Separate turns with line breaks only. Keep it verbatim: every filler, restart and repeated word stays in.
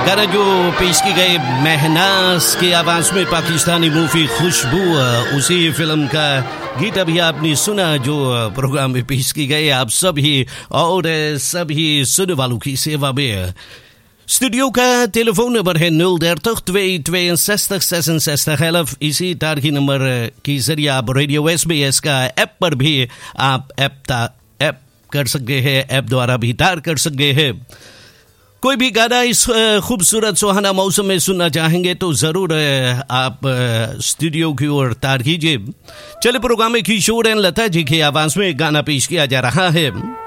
गाना जो पेश की गई महनाज की आवाज में पाकिस्तानी मूवी खुशबू, उसी फिल्म का गीत अभी आपने सुना जो प्रोग्राम में पेश की गई आप सभी और सभी सुनने वालों की सेवा में। स्टूडियो का टेलीफोन नंबर है nul dertig twee tweeënzestig zesenzestig elf। इसी तारीखी नंबर के जरिए आप रेडियो एस बी एस का ऐप पर भी आप ऐप ऐप कर सकते हैं, ऐप द्वारा भी तार कर सकते हैं। कोई भी गाना इस खूबसूरत सुहाना मौसम में सुनना चाहेंगे तो ज़रूर आप स्टूडियो की ओर तार कीजिए। चले प्रोग्राम में किशोर एंड लता जी की आवाज़ में गाना पेश किया जा रहा है।